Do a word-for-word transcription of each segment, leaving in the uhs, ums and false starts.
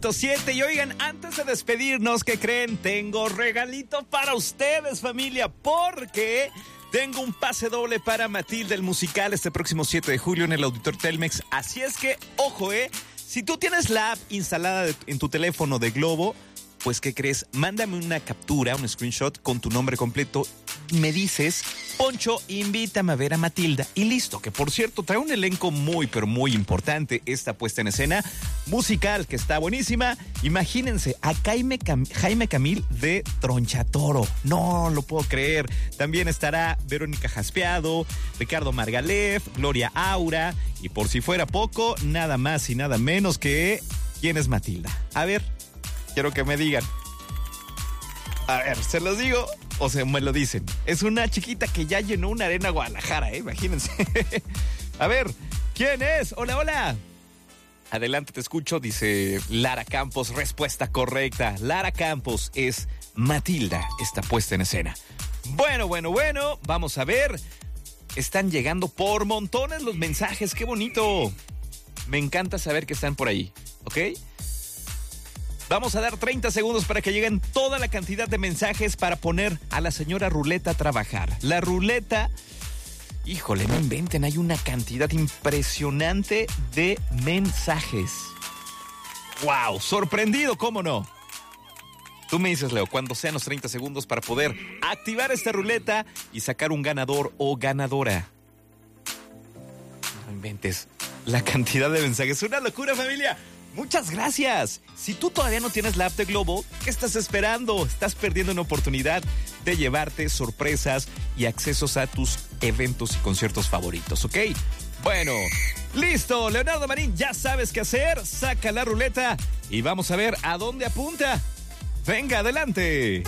siete. Y oigan, antes de despedirnos, ¿qué creen? Tengo regalito para ustedes, familia, porque tengo un pase doble para Matilda el musical este próximo siete de julio en el Auditorio Telmex. Así es que, ojo, eh, si tú tienes la app instalada de, en tu teléfono de Globo, pues, ¿qué crees? Mándame una captura, un screenshot con tu nombre completo. Me dices, Poncho, invítame a ver a Matilda. Y listo, que por cierto, trae un elenco muy, pero muy importante. Esta puesta en escena musical que está buenísima. Imagínense, a Jaime, Cam- Jaime Camil de Tronchatoro. No lo puedo creer. También estará Verónica Jaspeado, Ricardo Margalef, Gloria Aura. Y por si fuera poco, nada más y nada menos que... ¿Quién es Matilda? A ver... Quiero que me digan. A ver, ¿se los digo o se me lo dicen? Es una chiquita que ya llenó una arena Guadalajara, ¿eh? Imagínense. A ver, ¿quién es? Hola, hola. Adelante, te escucho, dice Lara Campos. Respuesta correcta. Lara Campos es Matilda, esta puesta en escena. Bueno, bueno, bueno, vamos a ver. Están llegando por montones los mensajes, qué bonito. Me encanta saber que están por ahí, ¿ok? Vamos a dar treinta segundos para que lleguen toda la cantidad de mensajes para poner a la señora Ruleta a trabajar. La ruleta, híjole, no inventen, hay una cantidad impresionante de mensajes. ¡Wow! Sorprendido, ¿cómo no? Tú me dices, Leo, cuando sean los treinta segundos para poder activar esta ruleta y sacar un ganador o ganadora. No inventes, la cantidad de mensajes es una locura, familia. Muchas gracias. Si tú todavía no tienes la app de Globo, ¿qué estás esperando? Estás perdiendo una oportunidad de llevarte sorpresas y accesos a tus eventos y conciertos favoritos, ¿ok? Bueno, listo. Leonardo Marín, ya sabes qué hacer. Saca la ruleta y vamos a ver a dónde apunta. Venga, adelante.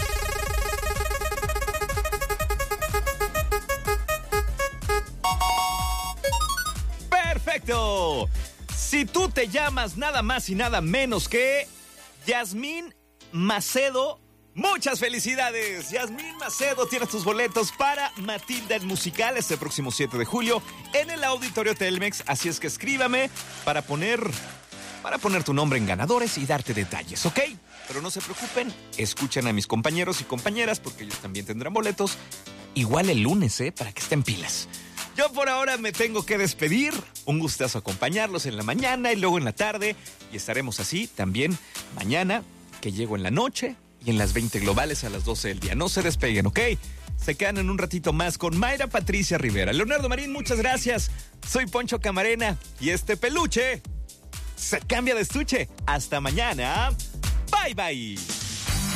¡Perfecto! Si tú te llamas nada más y nada menos que Yasmín Macedo, muchas felicidades. Yasmín Macedo tiene tus boletos para Matilda el musical este próximo siete de julio en el Auditorio Telmex. Así es que escríbame para poner, para poner tu nombre en ganadores y darte detalles, ¿ok? Pero no se preocupen, escuchen a mis compañeros y compañeras porque ellos también tendrán boletos. Igual el lunes, ¿eh? Para que estén pilas. Yo por ahora me tengo que despedir. Un gustazo acompañarlos en la mañana y luego en la tarde. Y estaremos así también mañana, que llego en la noche y en las veinte globales a las doce del día. No se despeguen, ¿ok? Se quedan en un ratito más con Mayra Patricia Rivera. Leonardo Marín, muchas gracias. Soy Poncho Camarena y este peluche se cambia de estuche. Hasta mañana. Bye, bye.